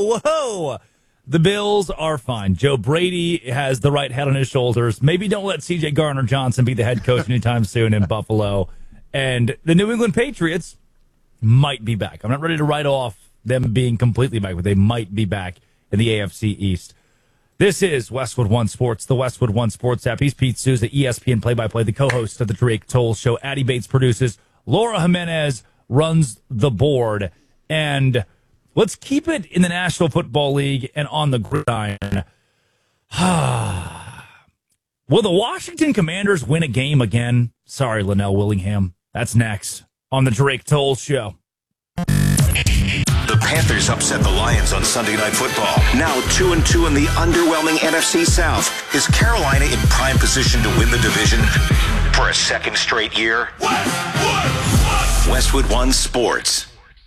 whoa. The Bills are fine. Joe Brady has the right head on his shoulders. Maybe don't let C.J. Gardner-Johnson be the head coach anytime soon in Buffalo. And the New England Patriots might be back. I'm not ready to write off them being completely back, but they might be back in the AFC East. This is Westwood One Sports, the Westwood One Sports app. He's Pete Souza, ESPN play-by-play, the co-host of the Drake Toll Show. Addie Bates produces. Laura Jimenez runs the board. And let's keep it in the National Football League and on the gridiron. Will the Washington Commanders win a game again? Sorry, Linnell Willingham. That's next on the Drake Toll Show. The Panthers upset the Lions on Sunday Night Football. Now 2-2 in the underwhelming NFC South. Is Carolina in prime position to win the division for a second straight year? Westwood One Sports.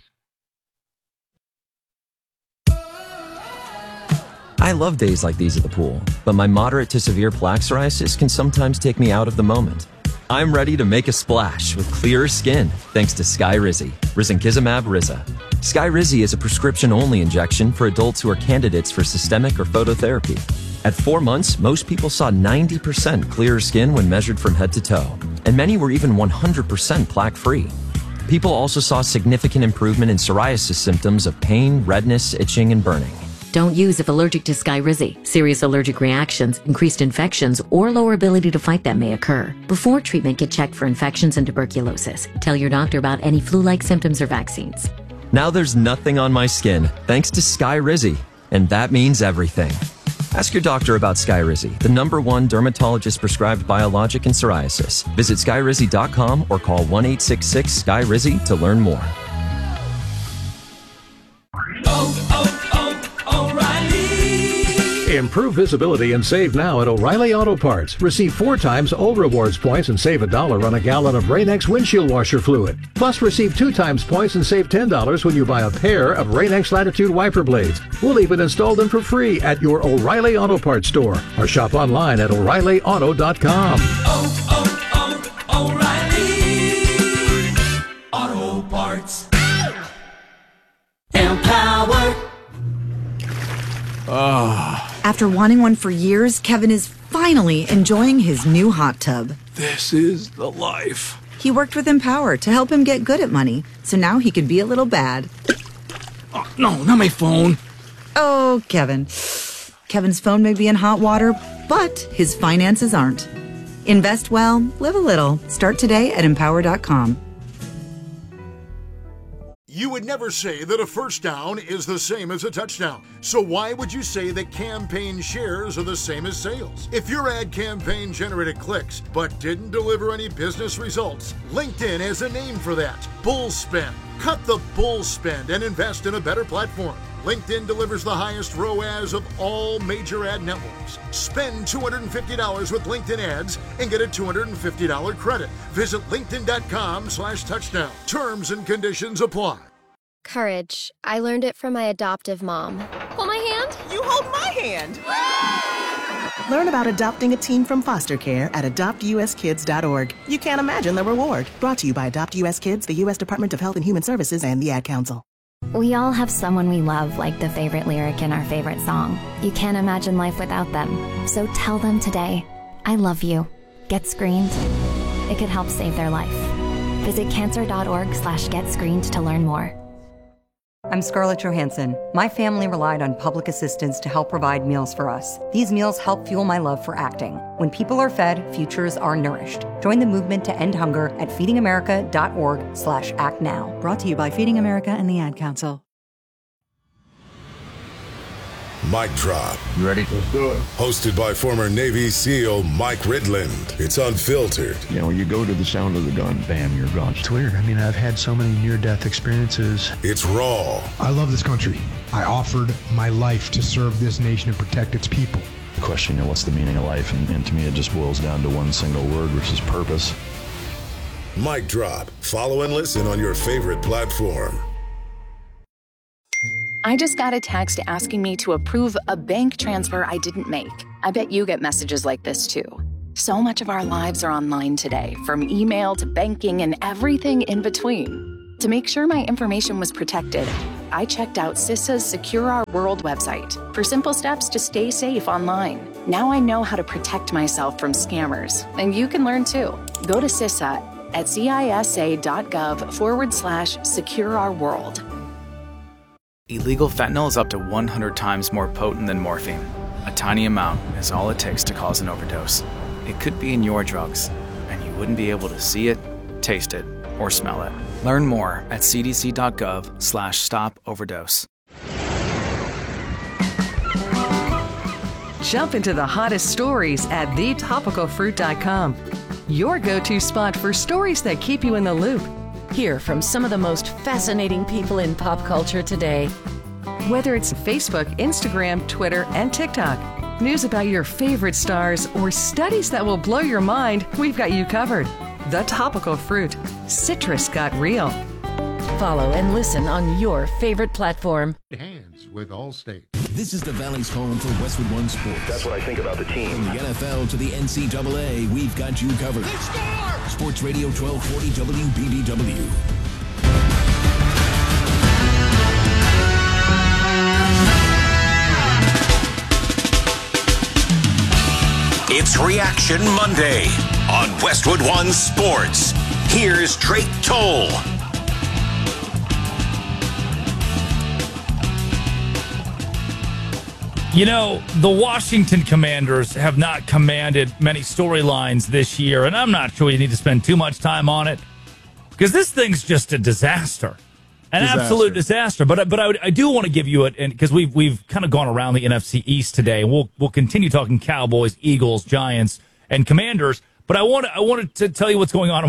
I love days like these at the pool, but my moderate to severe plaque psoriasis can sometimes take me out of the moment. I'm ready to make a splash with clearer skin thanks to Skyrizi, Risankizumab Riza. Skyrizi is a prescription-only injection for adults who are candidates for systemic or phototherapy. At 4 months, most people saw 90% clearer skin when measured from head to toe, and many were even 100% plaque-free. People also saw significant improvement in psoriasis symptoms of pain, redness, itching, and burning. Don't use if allergic to Skyrizi. Serious allergic reactions, increased infections, or lower ability to fight them may occur. Before treatment, get checked for infections and tuberculosis. Tell your doctor about any flu-like symptoms or vaccines. Now there's nothing on my skin thanks to Skyrizi, and that means everything. Ask your doctor about Skyrizi, the #1 dermatologist-prescribed biologic in psoriasis. Visit Skyrizi.com or call 1-866-SKYRIZI to learn more. Improve visibility and save now at O'Reilly Auto Parts. Receive 4 times O Rewards points and save $1 on a gallon of Rain-X windshield washer fluid. Plus, receive 2 times points and save $10 when you buy a pair of Rain-X Latitude wiper blades. We'll even install them for free at your O'Reilly Auto Parts store or shop online at O'ReillyAuto.com. O'Reilly Auto Parts. Empower. After wanting one for years, Kevin is finally enjoying his new hot tub. This is the life. He worked with Empower to help him get good at money, so now he can be a little bad. Oh, no, not my phone. Oh, Kevin. Kevin's phone may be in hot water, but his finances aren't. Invest well, live a little. Start today at Empower.com. You would never say that a first down is the same as a touchdown. So why would you say that campaign shares are the same as sales? If your ad campaign generated clicks but didn't deliver any business results, LinkedIn has a name for that. Bull spend. Cut the bull spend and invest in a better platform. LinkedIn delivers the highest ROAS of all major ad networks. Spend $250 with LinkedIn ads and get a $250 credit. Visit linkedin.com/touchdown. Terms and conditions apply. Courage. I learned it from my adoptive mom. Hold my hand. You hold my hand. Learn about adopting a teen from foster care at adoptuskids.org. You can't imagine the reward. Brought to you by Adopt US Kids, the U.S. Department of Health and Human Services, and the Ad Council. We all have someone we love, like the favorite lyric in our favorite song. You can't imagine life without them. So tell them today, I love you. Get screened. It could help save their life. Visit cancer.org/getscreened to learn more. I'm Scarlett Johansson. My family relied on public assistance to help provide meals for us. These meals help fuel my love for acting. When people are fed, futures are nourished. Join the movement to end hunger at feedingamerica.org/actnow. Brought to you by Feeding America and the Ad Council. Mic Drop. You ready? Let's do it. Hosted by former Navy SEAL Mike Ridland. It's unfiltered. You know, you go to the sound of the gun, bam, you're gone. It's weird. I mean, I've had so many near-death experiences. It's raw. I love this country. I offered my life to serve this nation and protect its people. The question, what's the meaning of life? And to me, it just boils down to one single word, which is purpose. Mic Drop. Follow and listen on your favorite platform. I just got a text asking me to approve a bank transfer I didn't make. I bet you get messages like this too. So much of our lives are online today, from email to banking and everything in between. To make sure my information was protected, I checked out CISA's Secure Our World website for simple steps to stay safe online. Now I know how to protect myself from scammers, and you can learn too. Go to CISA at cisa.gov/Secure Our World. Illegal fentanyl is up to 100 times more potent than morphine. A tiny amount is all it takes to cause an overdose. It could be in your drugs, and you wouldn't be able to see it, taste it, or smell it. Learn more at cdc.gov/stop-overdose. Jump into the hottest stories at thetopicalfruit.com. Your go-to spot for stories that keep you in the loop. Hear from some of the most fascinating people in pop culture today. Whether it's Facebook, Instagram, Twitter, and TikTok, news about your favorite stars, or studies that will blow your mind, we've got you covered. The Topical Fruit. Citrus got real. Follow and listen on your favorite platform. Hands with Allstate. This is the Valley's home for Westwood One Sports. That's what I think about the team. From the NFL to the NCAA, we've got you covered. Sports Radio 1240 WBBW. It's Reaction Monday on Westwood One Sports. Here's Drake Toll. You know, the Washington Commanders have not commanded many storylines this year, and I'm not sure you need to spend too much time on it because this thing's just a disaster. Absolute disaster. But I do want to give you it, and because we've kind of gone around the NFC East today, and we'll continue talking Cowboys, Eagles, Giants, and Commanders. But I wanted to tell you what's going on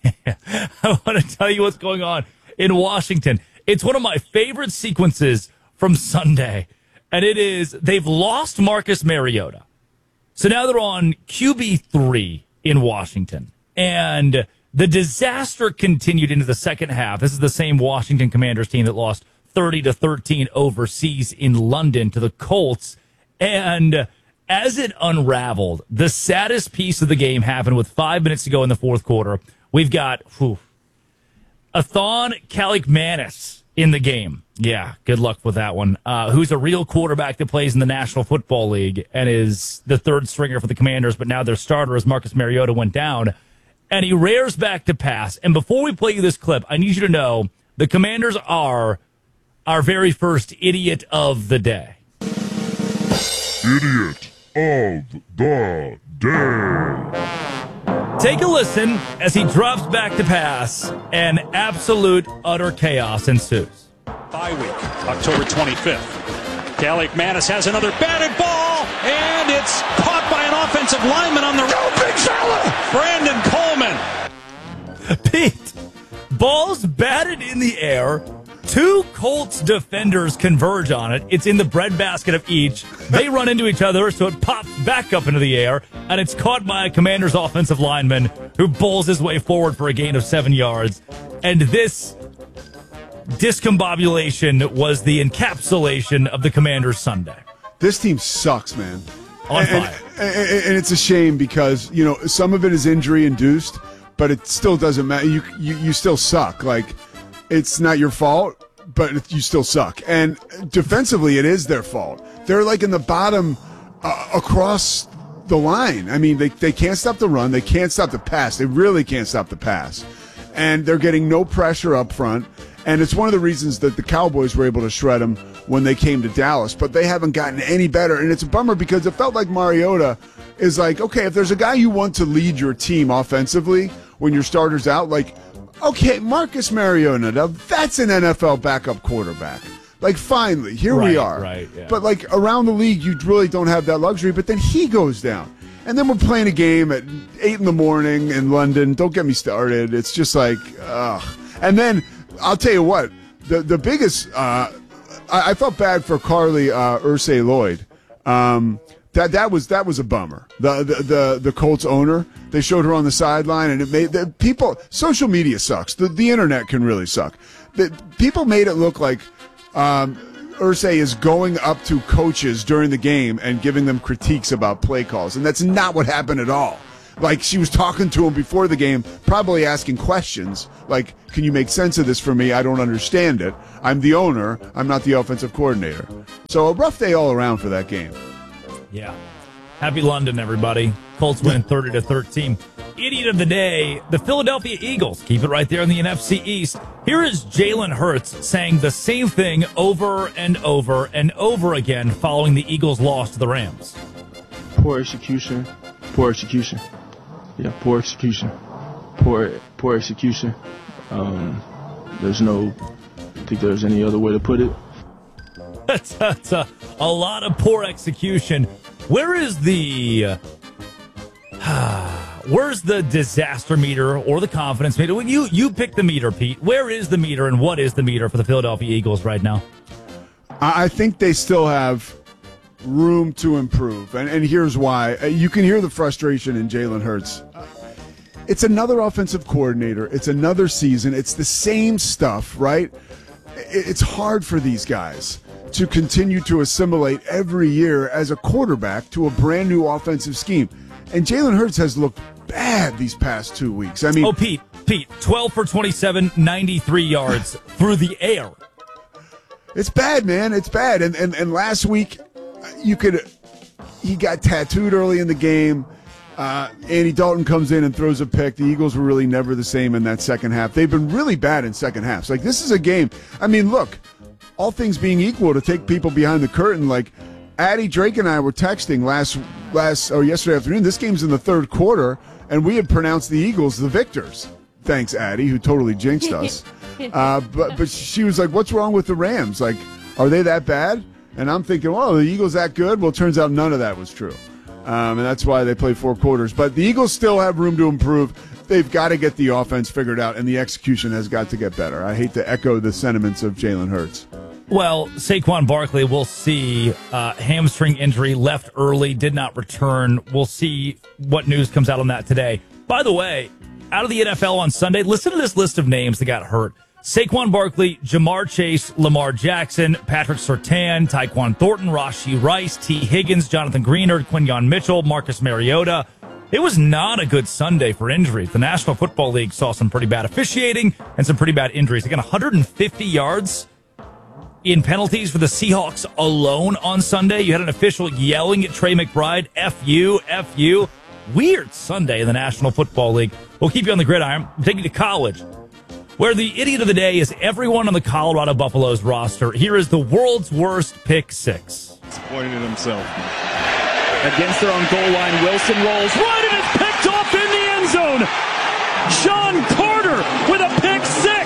in Washington. It's one of my favorite sequences from Sunday, and it is they've lost Marcus Mariota, so now they're on QB3 in Washington, and the disaster continued into the second half. This is the same Washington Commanders team that lost 30-13 overseas in London to the Colts. And as it unraveled, the saddest piece of the game happened with 5 minutes to go in the fourth quarter. We've got Athon Kalikmanis in the game. Yeah, good luck with that one. Who's a real quarterback that plays in the National Football League and is the third stringer for the Commanders, but now their starter as Marcus Mariota went down. And he rears back to pass. And before we play you this clip, I need you to know the Commanders are our very first idiot of the day. Idiot of the day. Take a listen as he drops back to pass, and absolute, utter chaos ensues. Bye week, October 25th. Kalikmanis has another batted ball, and it's caught by an offensive lineman on the road. Big fella! Brandon Coleman. Pete, ball's batted in the air. Two Colts defenders converge on it. It's in the breadbasket of each. They run into each other, so it pops back up into the air, and it's caught by a Commander's offensive lineman who bowls his way forward for a gain of 7 yards. And this discombobulation was the encapsulation of the Commander's Sunday. This team sucks, man. On fire. And it's a shame because, you know, some of it is injury induced, but it still doesn't matter. You still suck. Like, it's not your fault, but you still suck. And defensively, it is their fault. They're like in the bottom across the line. I mean, they can't stop the run. They can't stop the pass. They really can't stop the pass. And they're getting no pressure up front. And it's one of the reasons that the Cowboys were able to shred them when they came to Dallas. But they haven't gotten any better. And it's a bummer because it felt like Mariota is like, okay, if there's a guy you want to lead your team offensively when your starter's out, like, okay, Marcus Mariota, now that's an NFL backup quarterback. Like, finally, here we are. Right, yeah. But, like, around the league, you really don't have that luxury. But then he goes down. And then we're playing a game at 8 in the morning in London. Don't get me started. It's just like, ugh. And then, I'll tell you what, the biggest, I felt bad for Carly Ursay-Lloyd. That was a bummer. The Colts owner, they showed her on the sideline, and it made the people. Social media sucks. The internet can really suck. People made it look like Ursay is going up to coaches during the game and giving them critiques about play calls, and that's not what happened at all. Like, she was talking to him before the game, probably asking questions like, can you make sense of this for me? I don't understand it. I'm the owner. I'm not the offensive coordinator. So a rough day all around for that game. Yeah. Happy London, everybody. Colts win 30-13. Idiot of the day, the Philadelphia Eagles. Keep it right there in the NFC East. Here is Jalen Hurts saying the same thing over and over and over again following the Eagles' loss to the Rams. Poor execution. Poor execution. Yeah, poor execution. Poor execution. I think there's any other way to put it. That's a lot of poor execution. Where is the where's the disaster meter or the confidence meter? When you pick the meter, Pete, where is the meter and what is the meter for the Philadelphia Eagles right now? I think they still have room to improve, and here's why. You can hear the frustration in Jalen Hurts. It's another offensive coordinator. It's another season. It's the same stuff, right? It's hard for these guys to continue to assimilate every year as a quarterback to a brand new offensive scheme. And Jalen Hurts has looked bad these past 2 weeks. I mean, Pete, 12 for 27, 93 yards through the air. It's bad, man. It's bad. And last week, he got tattooed early in the game. Andy Dalton comes in and throws a pick. The Eagles were really never the same in that second half. They've been really bad in second halves. Like, this is a game. I mean, look, all things being equal, to take people behind the curtain, like Addie, Drake, and I were texting yesterday afternoon. This game's in the third quarter, and we had pronounced the Eagles the victors. Thanks, Addie, who totally jinxed us. But she was like, "What's wrong with the Rams? Like, are they that bad?" And I'm thinking, well, the Eagles that good? Well, it turns out none of that was true. And that's why they played 4 quarters. But the Eagles still have room to improve. They've got to get the offense figured out, and the execution has got to get better. I hate to echo the sentiments of Jalen Hurts. Well, Saquon Barkley, we'll see. Hamstring injury, left early, did not return. We'll see what news comes out on that today. By the way, out of the NFL on Sunday, listen to this list of names that got hurt. Saquon Barkley, Jamar Chase, Lamar Jackson, Patrick Surtain, Tyquan Thornton, Rashee Rice, T. Higgins, Jonathan Greenard, Quinyon Mitchell, Marcus Mariota. It was not a good Sunday for injuries. The National Football League saw some pretty bad officiating and some pretty bad injuries. Again, 150 yards in penalties for the Seahawks alone on Sunday. You had an official yelling at Trey McBride, F you, F you. Weird Sunday in the National Football League. We'll keep you on the gridiron. We'll take you to college, where the idiot of the day is everyone on the Colorado Buffaloes roster. Here is the world's worst pick six. Disappointed in himself. Against their own goal line, Wilson rolls right and it's picked off in the end zone. Sean Carter with a pick six.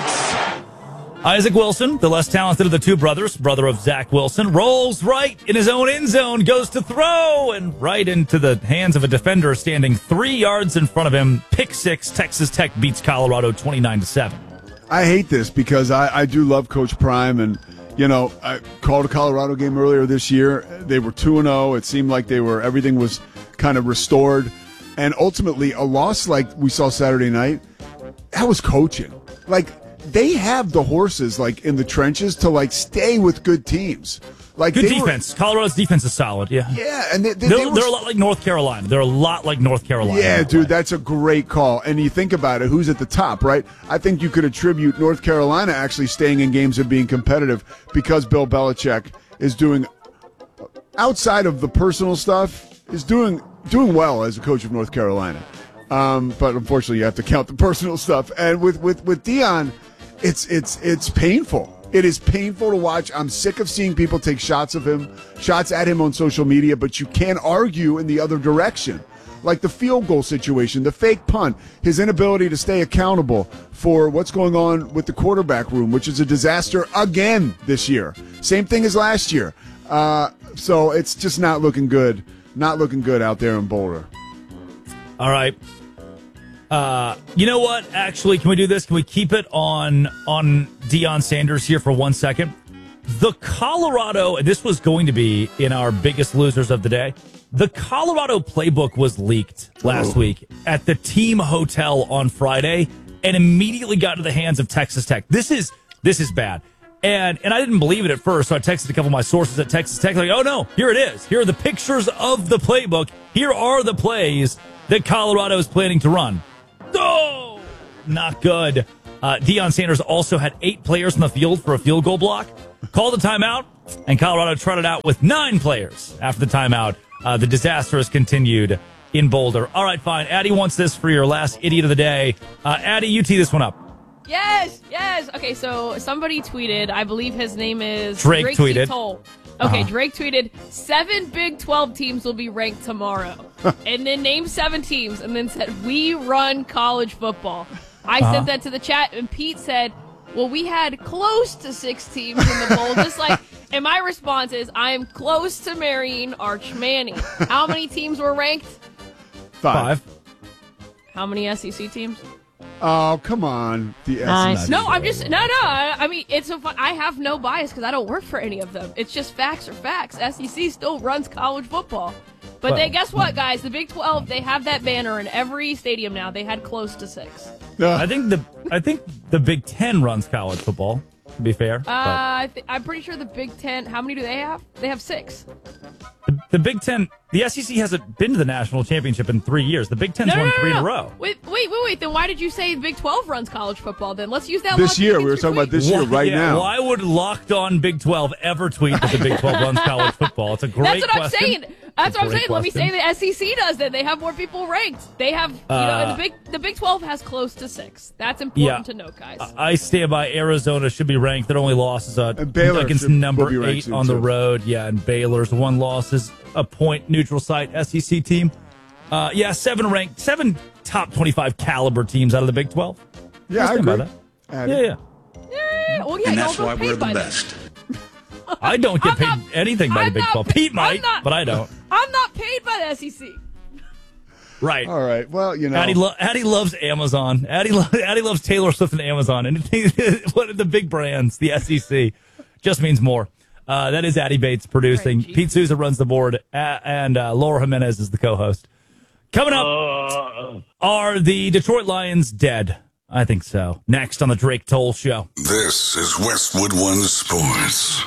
Isaac Wilson, the less talented of the two brothers, brother of Zach Wilson, rolls right in his own end zone, goes to throw, and right into the hands of a defender standing 3 yards in front of him. Pick six, Texas Tech beats Colorado 29-7. I hate this because I do love Coach Prime, and I called a Colorado game earlier this year. They were 2-0. It seemed like everything was kind of restored, and ultimately a loss like we saw Saturday night, that was coaching. Like, they have the horses in the trenches to stay with good teams. Good defense. Colorado's defense is solid. Yeah. Yeah, and they're a lot like North Carolina. They're a lot like North Carolina. Yeah, dude, that's a great call. And you think about it, who's at the top, right? I think you could attribute North Carolina actually staying in games and being competitive because Bill Belichick is doing, outside of the personal stuff, is doing well as a coach of North Carolina. But unfortunately, you have to count the personal stuff. And with Deion, it's painful. It is painful to watch. I'm sick of seeing people take shots at him on social media, but you can't argue in the other direction. Like the field goal situation, the fake punt, his inability to stay accountable for what's going on with the quarterback room, which is a disaster again this year. Same thing as last year. So it's just not looking good. Not looking good out there in Boulder. All right. You know what? Actually, can we do this? Can we keep it on Deion Sanders here for 1 second? The Colorado, and this was going to be in our biggest losers of the day, the Colorado playbook was leaked last week at the team hotel on Friday and immediately got into the hands of Texas Tech. This is bad. And I didn't believe it at first, so I texted a couple of my sources at Texas Tech. Like, oh no, here it is. Here are the pictures of the playbook. Here are the plays that Colorado is planning to run. Oh, not good. Deion Sanders also had 8 players on the field for a field goal block. Called a timeout, and Colorado trotted out with 9 players after the timeout. The disaster has continued in Boulder. All right, fine. Addie wants this for your last idiot of the day. Addie, you tee this one up. Yes. Okay, so somebody tweeted, I believe his name is Drake tweeted. Okay, Drake tweeted, 7 Big 12 teams will be ranked tomorrow. And then named 7 teams and then said, we run college football. I sent that to the chat, and Pete said, well, we had close to 6 teams in the bowl, just like, and my response is, I am close to marrying Arch Manning. How many teams were ranked? 5. How many SEC teams? Oh, come on. The SEC. No, I'm just, no. I mean, it's so fun. I have no bias because I don't work for any of them. It's just facts are facts. SEC still runs college football. But guess what, guys? The Big 12, they have that banner in every stadium now. They had close to 6. I think the Big 10 runs college football, to be fair. I'm pretty sure the Big 10, how many do they have? They have 6. The Big 10, the SEC hasn't been to the national championship in 3 years. The Big 10's won 3 in a row. Wait. Then why did you say the Big 12 runs college football then? Let's use that this year. We were talking about this year now. Why would Locked On Big 12 ever tweet that the Big 12 runs college football? It's a great question. That's what I'm saying. That's what I'm saying. Let me say the SEC does that. They have more people ranked. They have, the Big 12 has close to 6. That's important to note, guys. I stand by Arizona should be ranked. Their only loss is against number 8 on the road. Yeah, and Baylor's one loss is a point neutral site SEC team. 7 top 25 caliber teams out of the Big 12. Yeah, I agree. That. Yeah. Well, yeah, and that's why we're the best. I don't get paid anything by the Big 12. Pete might, but I don't. I'm not paid by the SEC. Right. All right. Well, Addie loves Amazon. Addie loves Taylor Swift and Amazon. Anything, one of the big brands, the SEC, just means more. That is Addie Bates producing. Right, Pete Souza runs the board, and Laura Jimenez is the co-host. Coming up, are the Detroit Lions dead? I think so. Next on the Drake Toll Show. This is Westwood One Sports.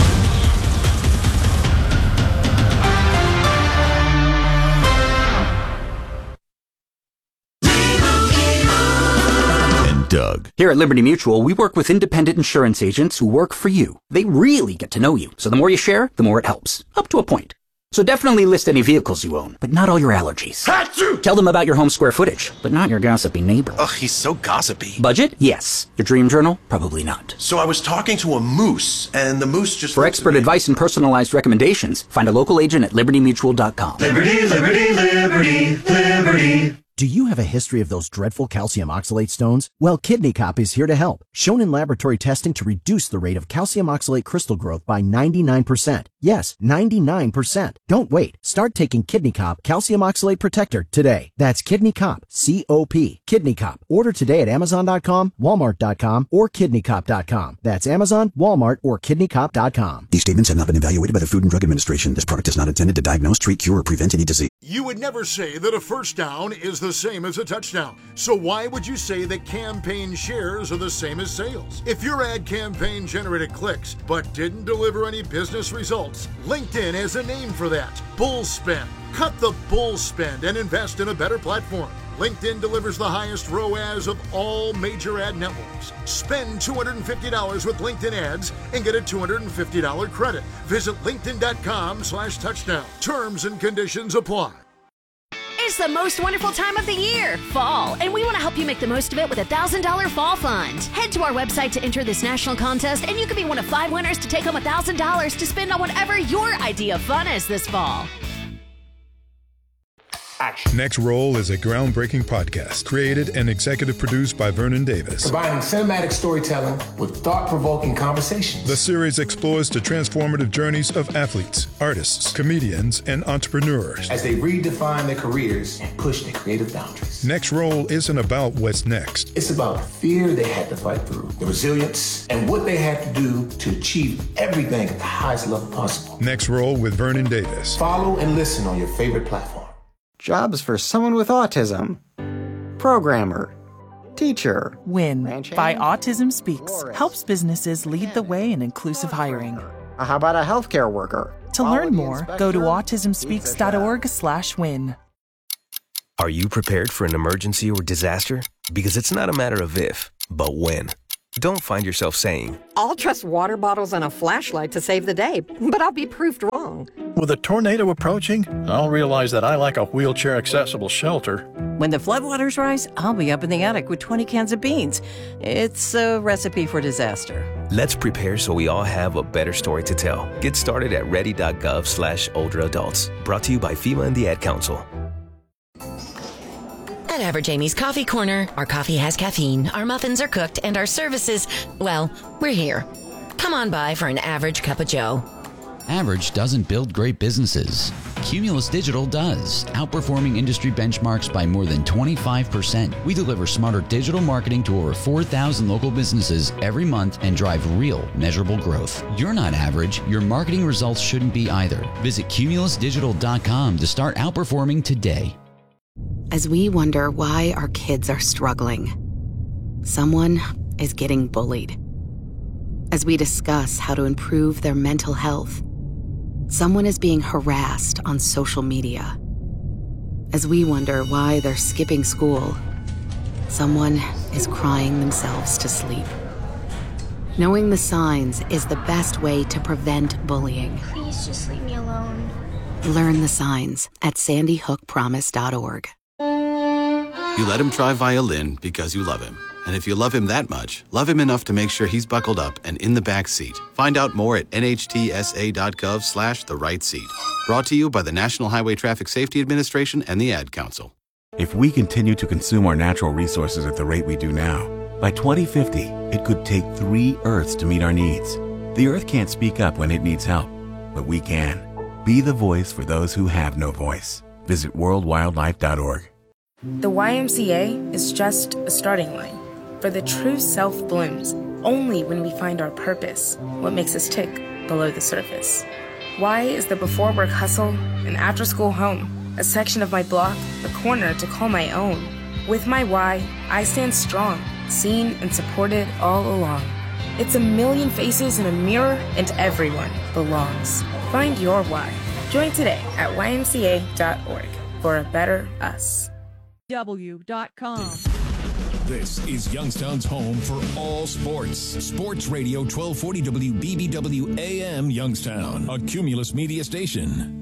Doug. Here at Liberty Mutual, we work with independent insurance agents who work for you. They really get to know you. So the more you share, the more it helps. Up to a point. So definitely list any vehicles you own, but not all your allergies. Achoo! Tell them about your home square footage, but not your gossipy neighbor. Ugh, he's so gossipy. Budget? Yes. Your dream journal? Probably not. So I was talking to a moose, and the moose just... For expert advice and personalized recommendations, find a local agent at libertymutual.com. Liberty, liberty, liberty, liberty. Do you have a history of those dreadful calcium oxalate stones? Well, Kidney Cop is here to help. Shown in laboratory testing to reduce the rate of calcium oxalate crystal growth by 99%. Yes, 99%. Don't wait. Start taking Kidney Cop Calcium Oxalate Protector today. That's Kidney Cop, C-O-P. Kidney Cop. Order today at Amazon.com, Walmart.com, or KidneyCop.com. That's Amazon, Walmart, or KidneyCop.com. These statements have not been evaluated by the Food and Drug Administration. This product is not intended to diagnose, treat, cure, or prevent any disease. You would never say that a first down is the same as a touchdown. So why would you say that campaign shares are the same as sales? If your ad campaign generated clicks but didn't deliver any business results, LinkedIn has a name for that. Bull spend. Cut the bull spend and invest in a better platform. LinkedIn delivers the highest ROAS of all major ad networks. Spend $250 with LinkedIn ads and get a $250 credit. Visit linkedin.com/touchdown. Terms and conditions apply. It's the most wonderful time of the year, fall, and we want to help you make the most of it with a $1,000 fall fund. Head to our website to enter this national contest, and you could be one of 5 winners to take home $1,000 to spend on whatever your idea of fun is this fall. Next Roll is a groundbreaking podcast created and executive produced by Vernon Davis. Combining cinematic storytelling with thought-provoking conversations. The series explores the transformative journeys of athletes, artists, comedians, and entrepreneurs as they redefine their careers and push their creative boundaries. Next Roll isn't about what's next. It's about the fear they had to fight through, the resilience, and what they had to do to achieve everything at the highest level possible. Next Roll with Vernon Davis. Follow and listen on your favorite platform. Jobs for someone with autism. Programmer. Teacher. WIN by Autism Speaks helps businesses lead the way in inclusive hiring. How about a healthcare worker? To learn more, go to autismspeaks.org/win. Are you prepared for an emergency or disaster? Because it's not a matter of if, but when. Don't find yourself saying, I'll trust water bottles and a flashlight to save the day, but I'll be proved wrong. With a tornado approaching, I'll realize that I like a wheelchair-accessible shelter. When the floodwaters rise, I'll be up in the attic with 20 cans of beans. It's a recipe for disaster. Let's prepare so we all have a better story to tell. Get started at ready.gov/older adults. Brought to you by FEMA and the Ad Council. At Average Amy's Coffee Corner, our coffee has caffeine, our muffins are cooked, and our services, well, we're here. Come on by for an average cup of joe. Average doesn't build great businesses. Cumulus Digital does, outperforming industry benchmarks by more than 25%. We deliver smarter digital marketing to over 4,000 local businesses every month and drive real, measurable growth. You're not average. Your marketing results shouldn't be either. Visit cumulusdigital.com to start outperforming today. As we wonder why our kids are struggling, someone is getting bullied. As we discuss how to improve their mental health, someone is being harassed on social media. As we wonder why they're skipping school, someone is crying themselves to sleep. Knowing the signs is the best way to prevent bullying. Please just leave me alone. Learn the signs at sandyhookpromise.org. You let him try violin because you love him. And if you love him that much, love him enough to make sure he's buckled up and in the back seat. Find out more at nhtsa.gov/the-right-seat. Brought to you by the National Highway Traffic Safety Administration and the Ad Council. If we continue to consume our natural resources at the rate we do now, by 2050, it could take 3 Earths to meet our needs. The Earth can't speak up when it needs help, but we can. Be the voice for those who have no voice. Visit worldwildlife.org. The YMCA is just a starting line, for the true self blooms only when we find our purpose, what makes us tick below the surface. Y is the before work hustle and after school home, a section of my block, a corner to call my own. With my Y, I stand strong, seen and supported all along. It's a million faces in a mirror and everyone belongs. Find your Y. Join today at ymca.org for a better us. W.com. This is Youngstown's home for all sports. Sports Radio 1240 WBBW AM Youngstown, a Cumulus Media station.